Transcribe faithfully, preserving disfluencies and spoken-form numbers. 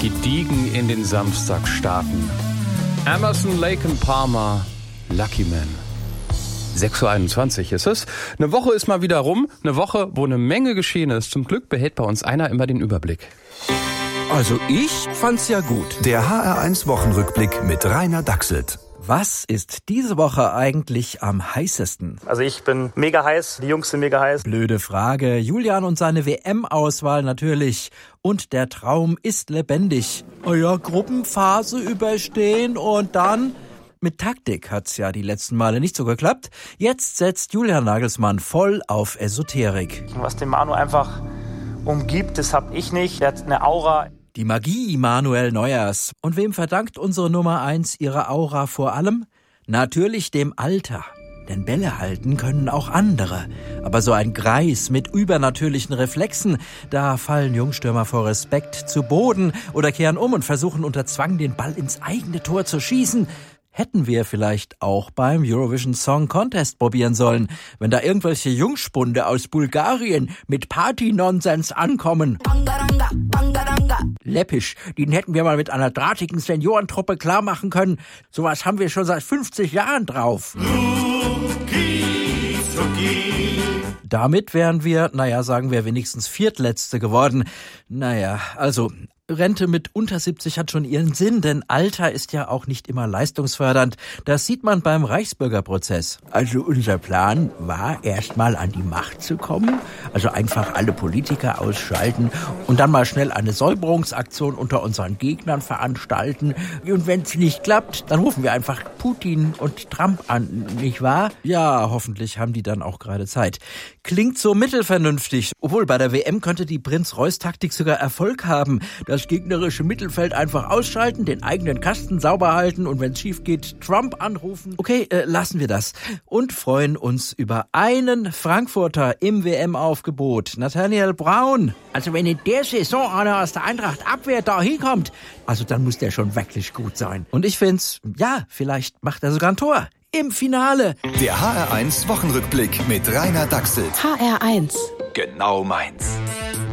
gediegen in den Samstag starten. Emerson, Lake and Palmer, Lucky Man. sechs Uhr einundzwanzig ist es. Eine Woche ist mal wieder rum. Eine Woche, wo eine Menge geschehen ist. Zum Glück behält bei uns einer immer den Überblick. Also ich fand's ja gut. Der H R eins Wochenrückblick mit Rainer Dachselt. Was ist diese Woche eigentlich am heißesten? Also ich bin mega heiß, die Jungs sind mega heiß. Blöde Frage. Julian und seine W M-Auswahl natürlich. Und der Traum ist lebendig. Oh ja, Gruppenphase überstehen und dann... Mit Taktik hat's ja die letzten Male nicht so geklappt. Jetzt setzt Julian Nagelsmann voll auf Esoterik. Was den Manu einfach umgibt, das hab ich nicht. Der hat eine Aura. Die Magie Manuel Neuers. Und wem verdankt unsere Nummer eins ihre Aura vor allem? Natürlich dem Alter. Denn Bälle halten können auch andere. Aber so ein Greis mit übernatürlichen Reflexen, da fallen Jungstürmer vor Respekt zu Boden oder kehren um und versuchen unter Zwang den Ball ins eigene Tor zu schießen. Hätten wir vielleicht auch beim Eurovision Song Contest probieren sollen, wenn da irgendwelche Jungspunde aus Bulgarien mit Party-Nonsens ankommen. Bangaranga, Bangaranga. Läppisch, den hätten wir mal mit einer drahtigen Seniorentruppe klar machen können. Sowas haben wir schon seit fünfzig Jahren drauf. Ruki, Zuki. Damit wären wir, naja, sagen wir wenigstens Viertletzte geworden. Naja, also... Rente mit unter siebzig hat schon ihren Sinn, denn Alter ist ja auch nicht immer leistungsfördernd. Das sieht man beim Reichsbürgerprozess. Also unser Plan war, erstmal an die Macht zu kommen, also einfach alle Politiker ausschalten und dann mal schnell eine Säuberungsaktion unter unseren Gegnern veranstalten. Und wenn es nicht klappt, dann rufen wir einfach Putin und Trump an, nicht wahr? Ja, hoffentlich haben die dann auch gerade Zeit. Klingt so mittelvernünftig, obwohl bei der W M könnte die Prinz-Reuß-Taktik sogar Erfolg haben. Das gegnerische Mittelfeld einfach ausschalten, den eigenen Kasten sauber halten und wenn es schief geht, Trump anrufen. Okay, äh, lassen wir das. Und freuen uns über einen Frankfurter im W M-Aufgebot. Nathaniel Braun. Also wenn in der Saison einer aus der Eintracht Abwehr da hinkommt, also dann muss der schon wirklich gut sein. Und ich find's, ja, vielleicht macht er sogar ein Tor. Im Finale. Der H R eins Wochenrückblick mit Rainer Dachselt. H R eins. Genau meins.